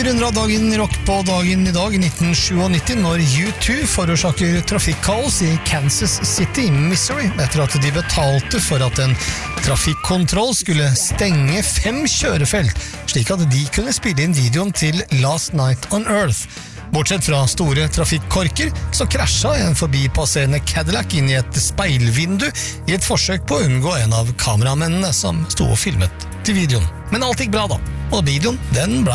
Vi runder av dagen rock på dagen i dag, 1997, når U2 forårsaker trafikkaos i Kansas City, Missouri, etter at de betalte for at en trafikkontroll skulle stenge 5 kjørefelt, slik at de kunne spille inn videoen til Last Night on Earth. Bortsett fra store trafikkorker, så krasja en forbipasserende Cadillac inn i et speilvindu i et forsøk på å unngå en av kameramennene som sto og filmet til videoen. Men alt gikk bra da, og videoen den ble